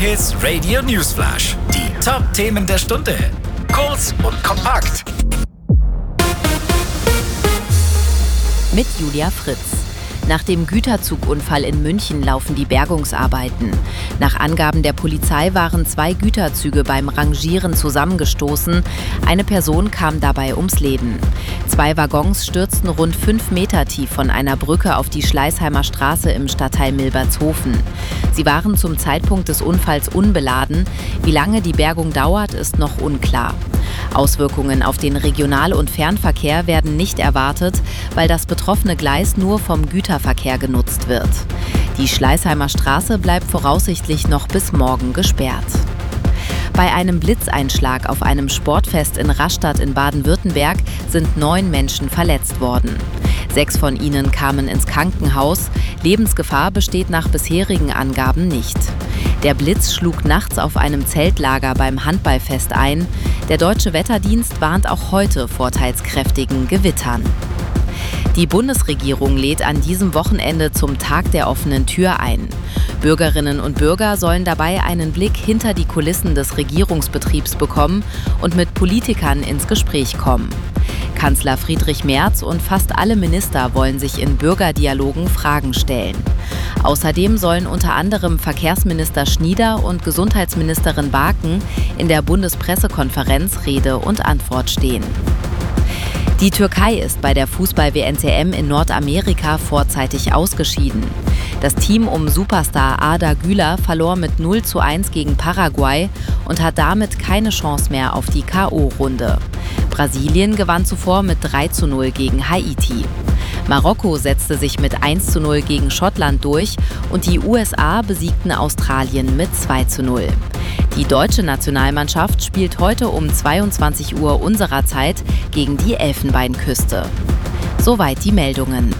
J-Hits Radio Newsflash. Die Top-Themen der Stunde. Kurz und kompakt. Mit Julia Fritz. Nach dem Güterzugunfall in München laufen die Bergungsarbeiten. Nach Angaben der Polizei waren 2 Güterzüge beim Rangieren zusammengestoßen. Eine Person kam dabei ums Leben. 2 Waggons stürzten rund 5 Meter tief von einer Brücke auf die Schleißheimer Straße im Stadtteil Milbertshofen. Sie waren zum Zeitpunkt des Unfalls unbeladen. Wie lange die Bergung dauert, ist noch unklar. Auswirkungen auf den Regional- und Fernverkehr werden nicht erwartet, weil das betroffene Gleis nur vom Güterverkehr genutzt wird. Die Schleißheimer Straße bleibt voraussichtlich noch bis morgen gesperrt. Bei einem Blitzeinschlag auf einem Sportfest in Rastatt in Baden-Württemberg sind 9 Menschen verletzt worden. 6 von ihnen kamen ins Krankenhaus. Lebensgefahr besteht nach bisherigen Angaben nicht. Der Blitz schlug nachts auf einem Zeltlager beim Handballfest ein. Der Deutsche Wetterdienst warnt auch heute vor teils kräftigen Gewittern. Die Bundesregierung lädt an diesem Wochenende zum Tag der offenen Tür ein. Bürgerinnen und Bürger sollen dabei einen Blick hinter die Kulissen des Regierungsbetriebs bekommen und mit Politikern ins Gespräch kommen. Kanzler Friedrich Merz und fast alle Minister wollen sich in Bürgerdialogen Fragen stellen. Außerdem sollen unter anderem Verkehrsminister Schnieder und Gesundheitsministerin Barken in der Bundespressekonferenz Rede und Antwort stehen. Die Türkei ist bei der Fußball-WNCM in Nordamerika vorzeitig ausgeschieden. Das Team um Superstar Arda Güler verlor mit 0:1 gegen Paraguay und hat damit keine Chance mehr auf die K.O.-Runde. Brasilien gewann zuvor mit 3:0 gegen Haiti. Marokko setzte sich mit 1:0 gegen Schottland durch und die USA besiegten Australien mit 2:0. Die deutsche Nationalmannschaft spielt heute um 22 Uhr unserer Zeit gegen die Elfenbeinküste. Soweit die Meldungen.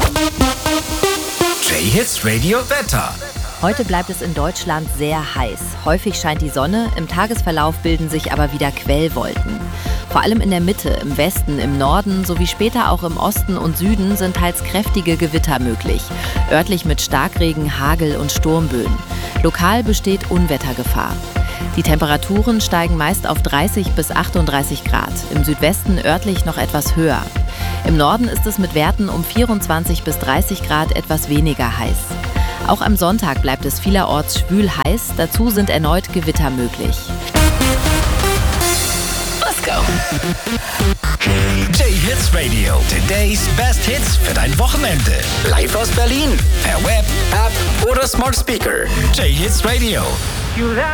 J-Hits Radio Wetter. Heute bleibt es in Deutschland sehr heiß. Häufig scheint die Sonne, im Tagesverlauf bilden sich aber wieder Quellwolken. Vor allem in der Mitte, im Westen, im Norden sowie später auch im Osten und Süden sind teils kräftige Gewitter möglich. Örtlich mit Starkregen, Hagel und Sturmböen. Lokal besteht Unwettergefahr. Die Temperaturen steigen meist auf 30 bis 38 Grad, im Südwesten örtlich noch etwas höher. Im Norden ist es mit Werten um 24 bis 30 Grad etwas weniger heiß. Auch am Sonntag bleibt es vielerorts schwül heiß, dazu sind erneut Gewitter möglich. Let's go! J-Hits Radio, today's best hits für dein Wochenende. Live aus Berlin, per Web, App oder Smart Speaker. J-Hits Radio.